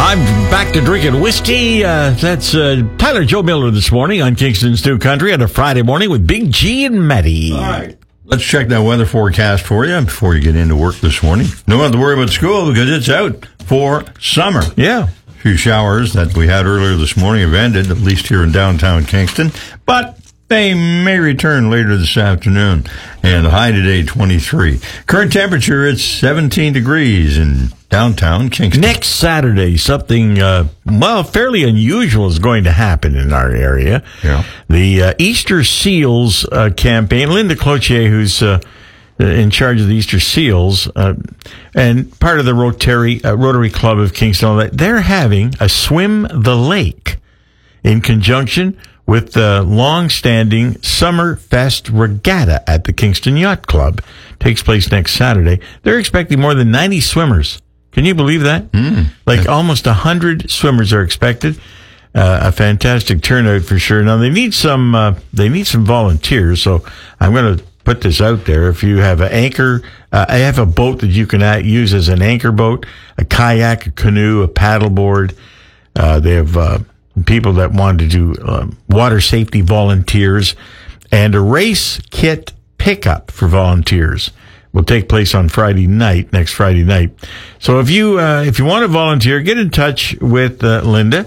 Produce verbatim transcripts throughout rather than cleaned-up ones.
I'm back to drinking whiskey. Uh, that's uh, Tyler Joe Miller this morning on Kingston's New Country on a Friday morning with Big G and Maddie. All right. Let's check that weather forecast for you before you get into work this morning. Don't have to worry about school because it's out for summer. Yeah. A few showers that we had earlier this morning have ended, at least here in downtown Kingston. But they may return later this afternoon. And the high today, twenty-three. Current temperature, it's seventeen degrees in downtown Kingston. Next Saturday, something, uh, well, fairly unusual is going to happen in our area. Yeah. The uh, Easter Seals uh, campaign. Linda Cloutier, who's uh, in charge of the Easter Seals, uh, and part of the Rotary, uh, Rotary Club of Kingston, they're having a Swim the Lake in conjunction with the long-standing Summer Fest Regatta at the Kingston Yacht Club. Takes place next Saturday. They're expecting more than ninety swimmers. Can you believe that? Mm. Like almost one hundred swimmers are expected. Uh, a fantastic turnout for sure. Now, they need some uh, they need some volunteers, so I'm going to put this out there. If you have an anchor, uh, I have a boat that you can uh, use as an anchor boat, a kayak, a canoe, a paddleboard. Uh, they have uh, people that want to do uh, water safety volunteers, and a race kit pickup for volunteers will take place on Friday night, next Friday night. So if you uh, if you want to volunteer, get in touch with uh, Linda,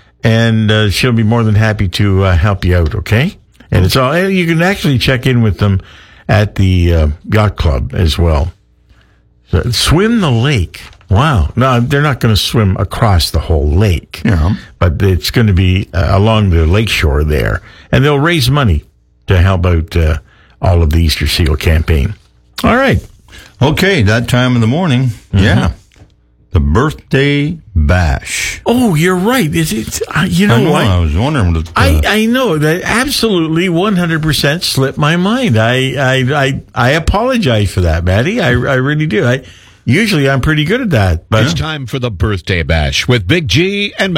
and uh, she'll be more than happy to uh, help you out, okay? And it's all you can actually check in with them at the uh, yacht club as well. So, swim the lake. Wow. No, they're not going to swim across the whole lake. Yeah. But it's going to be uh, along the lakeshore there. And they'll raise money to help out uh, all of the Easter Seal campaign. All right. Okay, that time of the morning. Mm-hmm. Yeah. The birthday bash. Oh, you're right. Is it? Uh, you know, I know what? I was wondering. What, uh, I, I know that absolutely one hundred percent slipped my mind. I I I, I apologize for that, Maddie. I I really do. I usually I'm pretty good at that, but it's time for the birthday bash with Big G and